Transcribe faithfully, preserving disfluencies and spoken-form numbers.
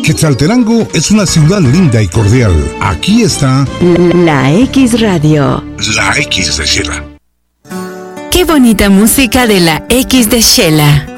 Quetzaltenango es una ciudad linda y cordial. Aquí está La X Radio. La X de Shela. Qué bonita música de la X de Shela.